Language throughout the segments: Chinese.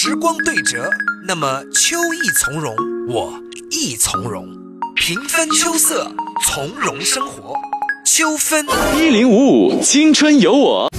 时光对折，那么秋意从容，我亦从容。平分秋色，从容生活。秋分 1055青春有我，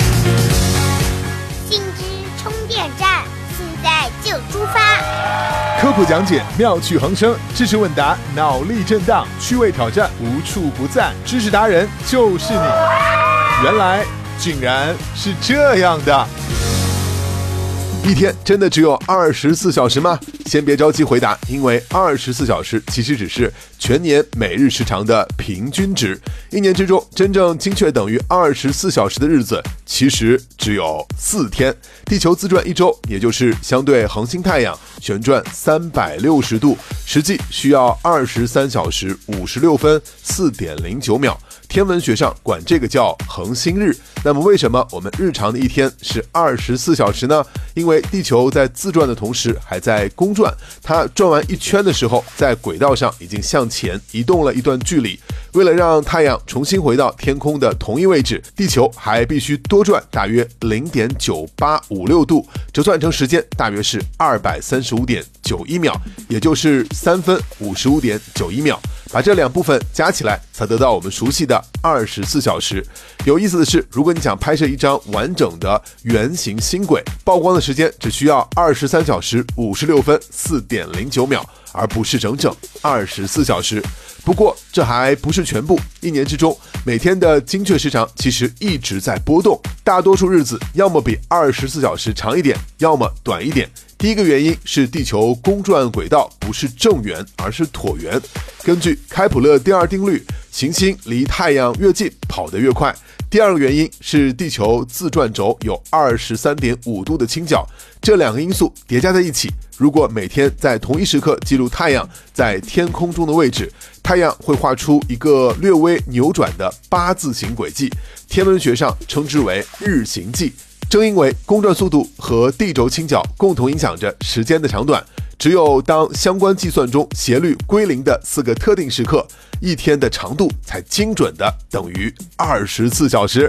信之充电站，现在就出发。 科普讲解，妙趣横生；知识问答，脑力震荡；趣味挑战，无处不在。知识达人就是你。原来竟然是这样的。一天真的只有24小时吗？先别着急回答，因为24小时其实只是全年每日时长的平均值。一年之中，真正精确等于24小时的日子，其实只有4天。地球自转一周，也就是相对恒星太阳旋转360度，实际需要23小时56分4.09秒。天文学上管这个叫恒星日。那么为什么我们日常的一天是24小时呢？因为地球在自转的同时还在公转，它转完一圈的时候，在轨道上已经向前移动了一段距离。为了让太阳重新回到天空的同一位置，地球还必须多转大约 0.9856 度，折算成时间大约是235.91秒，也就是3分55.91秒。把这两部分加起来，才得到我们熟悉的24小时。有意思的是，如果你想拍摄一张完整的圆形星轨，曝光的时间只需要23小时56分4.09秒，而不是整整24小时。不过这还不是全部，一年之中每天的精确时长其实一直在波动，大多数日子要么比24小时长一点，要么短一点。第一个原因是地球公转轨道不是正圆，而是椭圆。根据开普勒第二定律，行星离太阳越近，跑得越快。第二个原因是地球自转轴有 23.5 度的倾角，这两个因素叠加在一起，如果每天在同一时刻记录太阳在天空中的位置，太阳会画出一个略微扭转的8字形轨迹，天文学上称之为日行迹。正因为公转速度和地轴倾角共同影响着时间的长短，只有当相关计算中斜率归零的4个特定时刻，一天的长度才精准的等于24小时。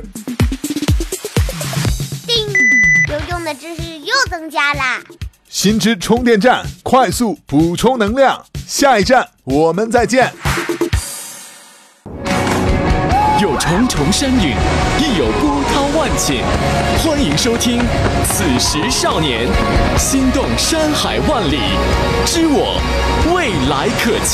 叮，有用的知识又增加啦！ 新知充电站，快速补充能量。下一站我们再见。 有重重山岭，亦有波涛万顷。欢迎收听《此时少年》，心动山海万里，知我未来可期。